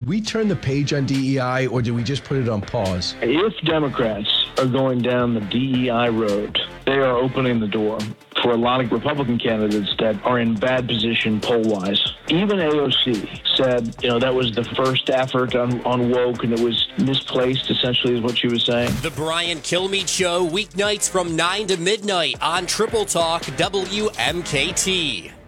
we turn the page on DEI, or did we just put it on pause? If Democrats are going down the DEI road, they are opening the door for a lot of Republican candidates that are in bad position poll-wise. Even AOC said, that was the first effort on woke, and it was misplaced, essentially, is what she was saying. The Brian Kilmeade Show, weeknights from 9 to midnight on Triple Talk WMKT.